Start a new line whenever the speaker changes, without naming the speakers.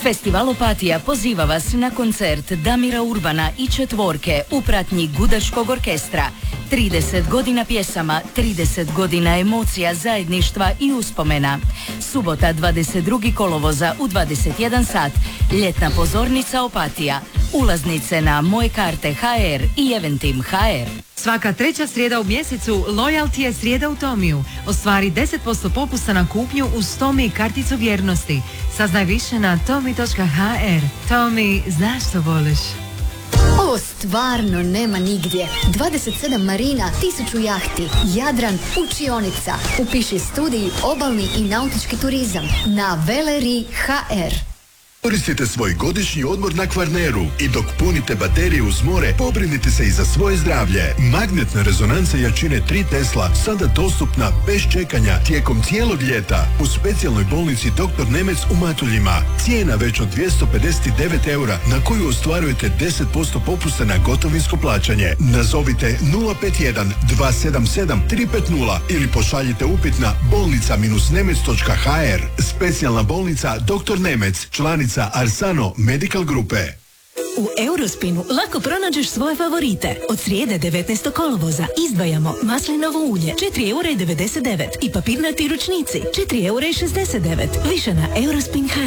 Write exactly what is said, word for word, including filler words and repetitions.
Festival Opatija poziva vas na koncert Damira Urbana i Četvorke u pratnji Gudačkog orkestra. trideset godina pjesama, trideset godina emocija, zajedništva i uspomena. Subota dvadeset drugog kolovoza u dvadeset jedan sat. Ljetna pozornica Opatija. Ulaznice na Moje karte ha er i Eventim ha er.
Svaka treća srijeda u mjesecu Loyalty je srijeda u Tomiju. Ostvari deset posto popusta na kupnju uz Tomi karticu vjernosti. Saznaj više na tomi točka ha er. Tomi, znaš što voliš.
Ovo stvarno nema nigdje. dvadeset sedam marina, tisuću jahti, Jadran, učionica. Upiši studij obalni i nautički turizam na veleri točka ha er.
Koristite svoj godišnji odmor na Kvarneru i dok punite baterije uz more, pobrinite se i za svoje zdravlje. Magnetna rezonanca jačine tri Tesla sada dostupna bez čekanja tijekom cijelog ljeta u specijalnoj bolnici doktor Nemec u Matuljima. Cijena već od dvjesto pedeset devet eura na koju ostvarujete deset posto popusta na gotovinsko plaćanje. Nazovite nula pet jedan dva sedam sedam tri pet nula ili pošaljite upit na bolnica nemec točka ha er. Specijalna bolnica doktor Nemec, članica Arsano Medical Grupe.
U Eurospinu lako pronađeš svoje favorite. Od srijede devetnaestog kolovoza izdvajamo maslinovo ulje četiri eura i devedeset devet i papirnati ručnici četiri eura i šezdeset devet. Više na eurospin točka ha er.